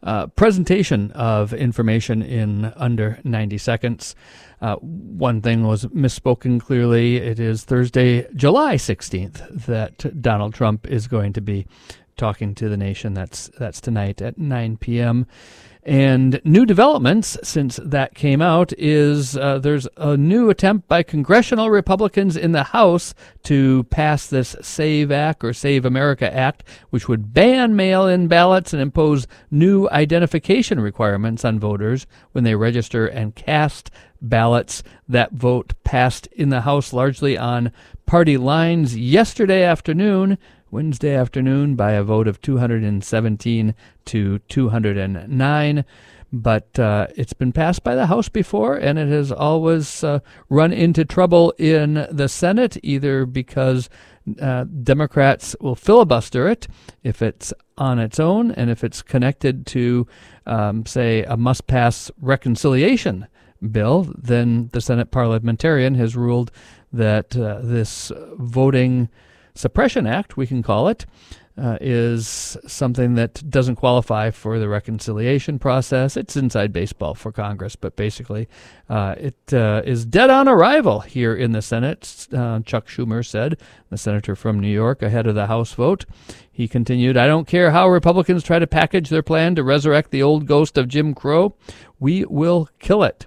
presentation of information in under 90 seconds. One thing was misspoken clearly. It is Thursday, July 16th, that Donald Trump is going to be talking to the nation. That's tonight at 9 p.m. And new developments since that came out is there's a new attempt by congressional Republicans in the House to pass this SAVE Act or Save America Act, which would ban mail-in ballots and impose new identification requirements on voters when they register and cast ballots. That vote passed in the House largely on party lines yesterday afternoon, Wednesday afternoon, by a vote of 217 to 209. But it's been passed by the House before, and it has always run into trouble in the Senate, either because Democrats will filibuster it if it's on its own, and if it's connected to, say, a must-pass reconciliation bill, then the Senate parliamentarian has ruled that this voting suppression act, we can call it, is something that doesn't qualify for the reconciliation process. It's inside baseball for Congress, but basically it is dead on arrival here in the Senate, Chuck Schumer said, the senator from New York, ahead of the House vote. He continued, "I don't care how Republicans try to package their plan to resurrect the old ghost of Jim Crow. We will kill it."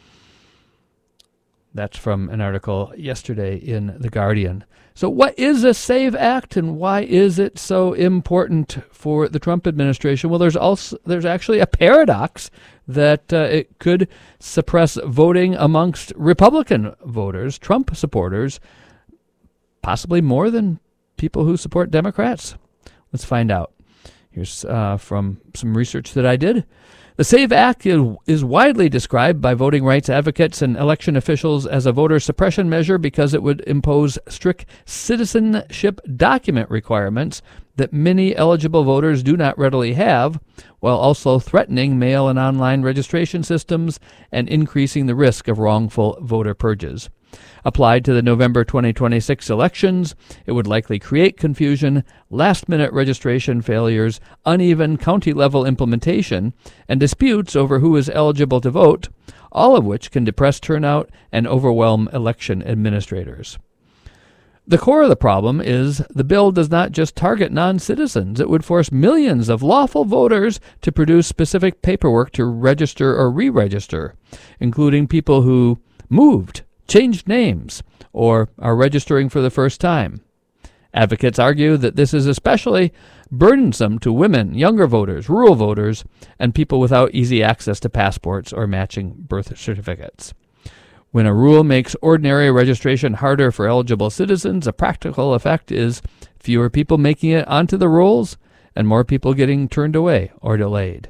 That's from an article yesterday in The Guardian. So what is a SAVE Act, and why is it so important for the Trump administration? Well, there's actually a paradox that it could suppress voting amongst Republican voters, Trump supporters, possibly more than people who support Democrats. Let's find out. Here's from some research that I did. The SAVE Act is widely described by voting rights advocates and election officials as a voter suppression measure because it would impose strict citizenship document requirements that many eligible voters do not readily have, while also threatening mail and online registration systems and increasing the risk of wrongful voter purges. Applied to the November 2026 elections, it would likely create confusion, last-minute registration failures, uneven county-level implementation, and disputes over who is eligible to vote, all of which can depress turnout and overwhelm election administrators. The core of the problem is the bill does not just target non-citizens. It would force millions of lawful voters to produce specific paperwork to register or re-register, including people who moved, changed names, or are registering for the first time. Advocates argue that this is especially burdensome to women, younger voters, rural voters, and people without easy access to passports or matching birth certificates. When a rule makes ordinary registration harder for eligible citizens, a practical effect is fewer people making it onto the rolls and more people getting turned away or delayed.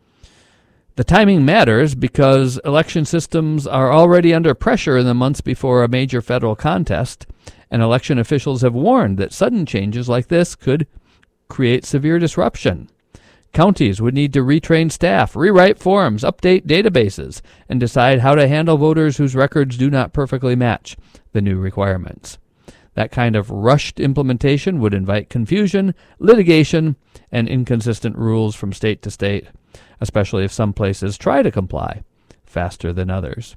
The timing matters because election systems are already under pressure in the months before a major federal contest, and election officials have warned that sudden changes like this could create severe disruption. Counties would need to retrain staff, rewrite forms, update databases, and decide how to handle voters whose records do not perfectly match the new requirements. That kind of rushed implementation would invite confusion, litigation, and inconsistent rules from state to state, especially if some places try to comply faster than others.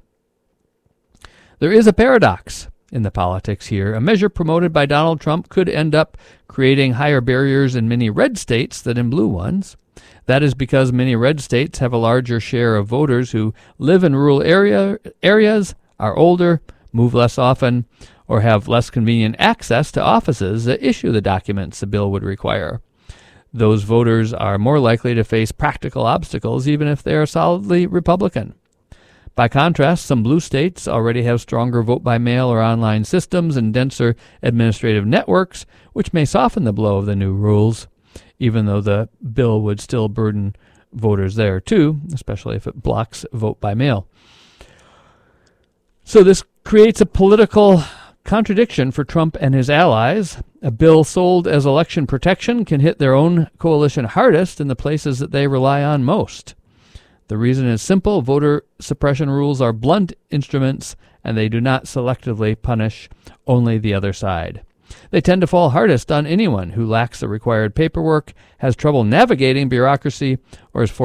There is a paradox in the politics here. A measure promoted by Donald Trump could end up creating higher barriers in many red states than in blue ones. That is because many red states have a larger share of voters who live in rural areas, are older, move less often, or have less convenient access to offices that issue the documents the bill would require. Those voters are more likely to face practical obstacles even if they are solidly Republican. By contrast, some blue states already have stronger vote-by-mail or online systems and denser administrative networks, which may soften the blow of the new rules, even though the bill would still burden voters there too, especially if it blocks vote-by-mail. So this creates a political contradiction for Trump and his allies. A bill sold as election protection can hit their own coalition hardest in the places that they rely on most. The reason is simple. Voter suppression rules are blunt instruments, and they do not selectively punish only the other side. They tend to fall hardest on anyone who lacks the required paperwork, has trouble navigating bureaucracy, or is forced